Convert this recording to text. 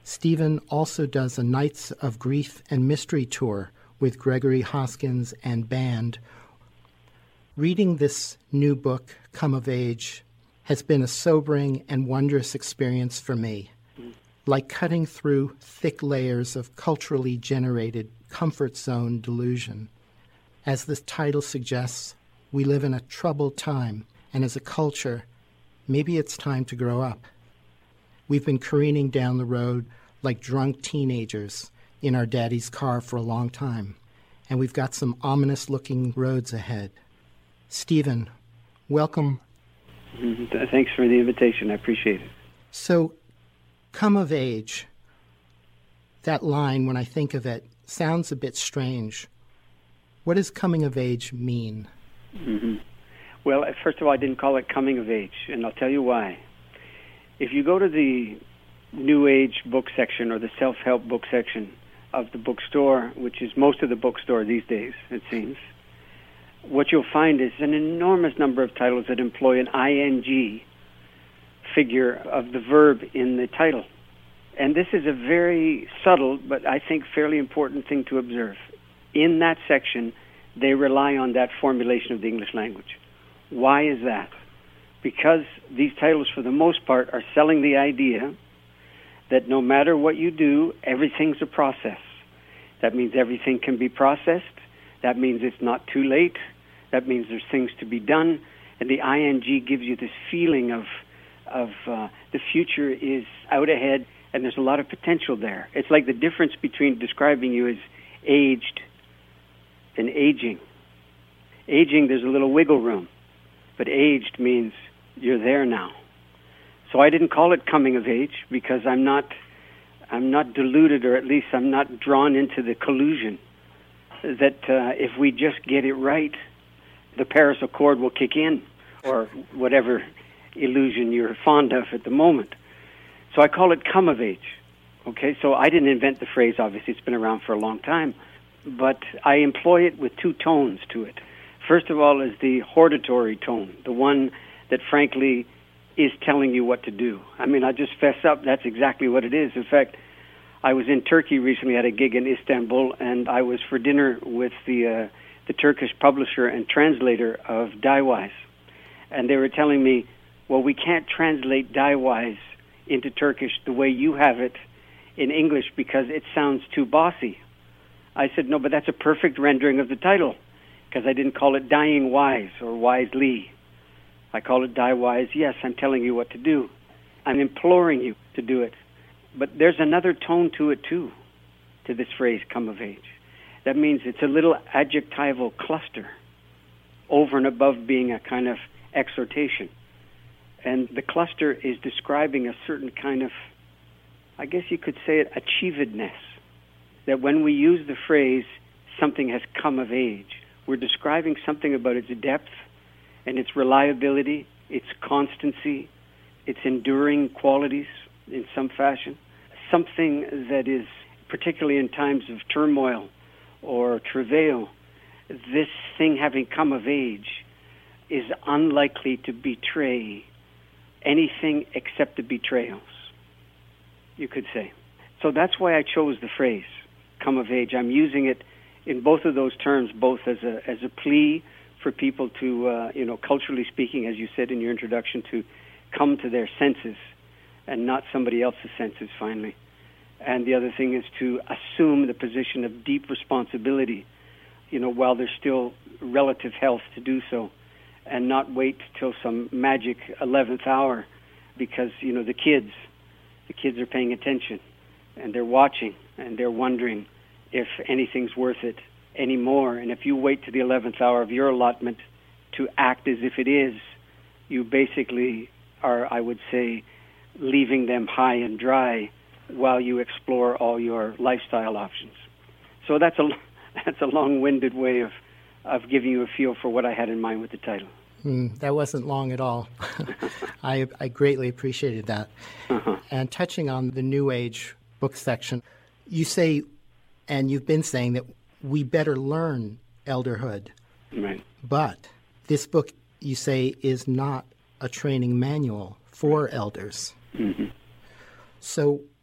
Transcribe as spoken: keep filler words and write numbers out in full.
Stephen also does a Nights of Grief and Mystery tour with Gregory Hoskins and band. Reading this new book, Come of Age, has been a sobering and wondrous experience for me, like cutting through thick layers of culturally generated comfort zone delusion. As the title suggests, we live in a troubled time, and as a culture, maybe it's time to grow up. We've been careening down the road like drunk teenagers in our daddy's car for a long time, and we've got some ominous-looking roads ahead. Stephen, welcome. Mm-hmm. Thanks for the invitation. I appreciate it. So, come of age, that line, when I think of it, sounds a bit strange. What does coming of age mean? Mm-hmm. Well, first of all, I didn't call it coming of age, and I'll tell you why. If you go to the New Age book section or the self-help book section of the bookstore, which is most of the bookstore these days, it seems, what you'll find is an enormous number of titles that employ an ing figure of the verb in the title. And this is a very subtle, but I think fairly important thing to observe. In that section, they rely on that formulation of the English language. Why is that? Because these titles, for the most part, are selling the idea that no matter what you do, everything's a process. That means everything can be processed. That means it's not too late. That means there's things to be done. And the ing gives you this feeling of, of uh, the future is out ahead, and there's a lot of potential there. It's like the difference between describing you as aged and aging. Aging, there's a little wiggle room. But aged means you're there now. So I didn't call it coming of age because I'm not I'm not deluded, or at least I'm not drawn into the collusion that uh, if we just get it right, the Paris Accord will kick in, or whatever illusion you're fond of at the moment. So I call it come of age. Okay, so I didn't invent the phrase, obviously. It's been around for a long time. But I employ it with two tones to it. First of all is the hortatory tone, the one that, frankly, is telling you what to do. I mean, I just fess up, that's exactly what it is. In fact, I was in Turkey recently at a gig in Istanbul, and I was for dinner with the uh, the Turkish publisher and translator of Diewise. And they were telling me, well, we can't translate Diewise into Turkish the way you have it in English because it sounds too bossy. I said, no, but that's a perfect rendering of the title, because I didn't call it Dying Wise or Wisely. I call it Die Wise. Yes, I'm telling you what to do. I'm imploring you to do it. But there's another tone to it, too, to this phrase, come of age. That means it's a little adjectival cluster over and above being a kind of exhortation. And the cluster is describing a certain kind of, I guess you could say it, achievedness. That when we use the phrase, something has come of age, we're describing something about its depth and its reliability, its constancy, its enduring qualities in some fashion. Something that is, particularly in times of turmoil or travail, this thing having come of age is unlikely to betray anything except the betrayals, you could say. So that's why I chose the phrase, come of age. I'm using it in both of those terms, both as a as a plea for people to, uh, you know, culturally speaking, as you said in your introduction, to come to their senses and not somebody else's senses, finally. And the other thing is to assume the position of deep responsibility, you know, while there's still relative health to do so, and not wait till some magic eleventh hour because, you know, the kids, the kids are paying attention and they're watching and they're wondering if anything's worth it anymore. And if you wait to the eleventh hour of your allotment to act as if it is, you basically are, I would say, leaving them high and dry while you explore all your lifestyle options. So that's a that's a long-winded way of, of giving you a feel for what I had in mind with the title. Mm, that wasn't long at all. I, I greatly appreciated that. Uh-huh. And touching on the New Age book section, you say, and you've been saying, that we better learn elderhood. Right. But this book, you say, is not a training manual for elders. Mm-hmm. So